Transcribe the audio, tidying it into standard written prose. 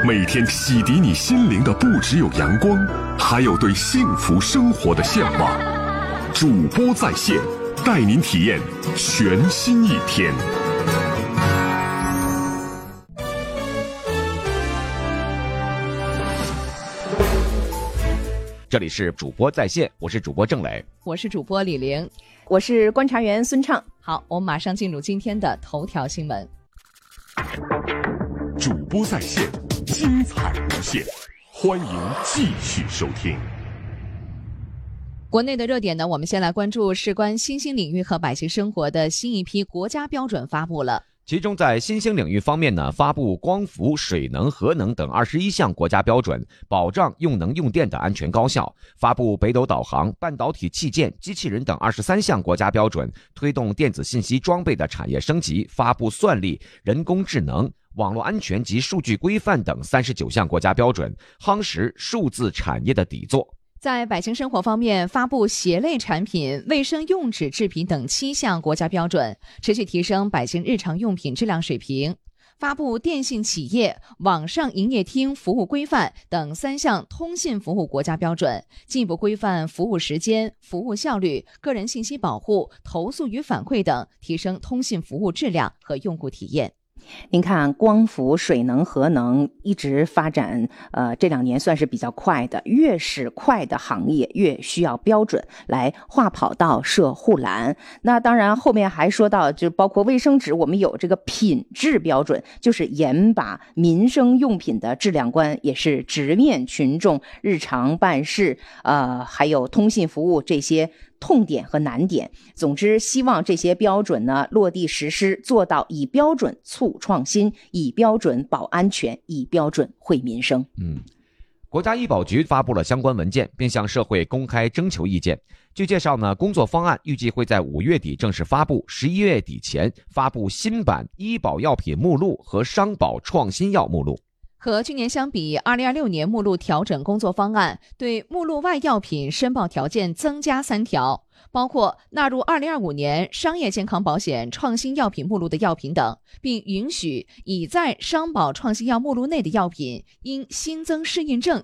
每天洗涤你心灵的不只有阳光，还有对幸福生活的向往。主播在线，带您体验全新一天。 这里是主播在线，我是主播郑磊， 我是主播李玲， 我是观察员孙畅。 好，我们马上进入今天的头条新闻。 主播在线，精彩无限，欢迎继续收听。 国内的热点呢，我们先来关注事关新兴领域和百姓生活的新一批国家标准发布了。 其中在新兴领域方面呢，发布光伏、水能、核能等21项国家标准，保障用能用电的安全高效；发布北斗导航、半导体器件、机器人等23项国家标准，推动电子信息装备的产业升级；发布算力、人工智能、网络安全及数据规范等39项国家标准，夯实数字产业的底座。 在百姓生活方面，发布鞋类产品、卫生用纸制品等7项国家标准，持续提升百姓日常用品质量水平；发布电信企业、网上营业厅服务规范等3项通信服务国家标准，进一步规范服务时间、服务效率、个人信息保护、投诉与反馈等，提升通信服务质量和用户体验。 您看，光伏、水能、核能一直发展，这2年算是比较快的。越是快的行业，越需要标准来划跑道、设护栏。那当然，后面还说到，就包括卫生纸，我们有这个品质标准，就是严把民生用品的质量关，也是直面群众日常办事，还有通信服务这些痛点和难点。总之，希望这些标准呢落地实施，做到以标准促创新，以标准保安全，以标准惠民生。 国家医保局发布了相关文件，并向社会公开征求意见。据介绍呢，工作方案预计会在5月底正式发布，11月底前发布新版医保药品目录和商保创新药目录。 和去年相比，2026年目录调整工作方案对目录外药品申报条件增加3条，包括纳入2025年商业健康保险创新药品目录的药品等，并允许已在商保创新药目录内的药品因新增适应症